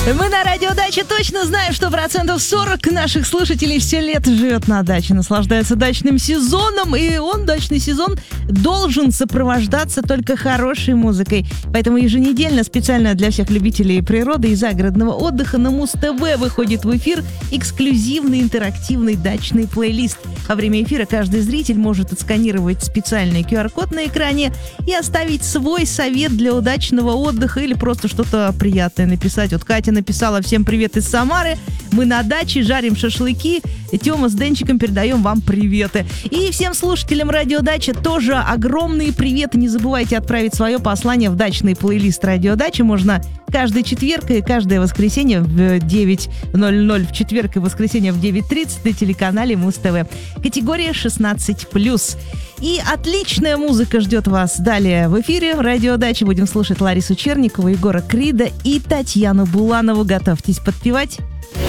Мы на Радио Дача точно знаем, что 40% наших слушателей все лето живет на даче, наслаждается дачным сезоном, и дачный сезон, должен сопровождаться только хорошей музыкой. Поэтому еженедельно специально для всех любителей природы и загородного отдыха на Муз-ТВ выходит в эфир эксклюзивный интерактивный дачный плейлист. Во время эфира каждый зритель может отсканировать специальный QR-код на экране и оставить свой совет для удачного отдыха или просто что-то приятное написать. Вот Катя написала: всем привет из Самары, мы на даче, жарим шашлыки, Тёма с Денчиком передаем вам приветы. И всем слушателям Радио Дача тоже огромные приветы. Не забывайте отправить свое послание в дачный плейлист Радио Дача. Можно каждый четверг и каждое воскресенье в 9:00 в четверг и воскресенье в 9:30 на телеканале Муз-ТВ. Категория 16+. И отличная музыка ждет вас далее в эфире Радио Дача. Будем слушать Ларису Черникову, Егора Крида и Татьяну Буланову. Готовьтесь подпевать.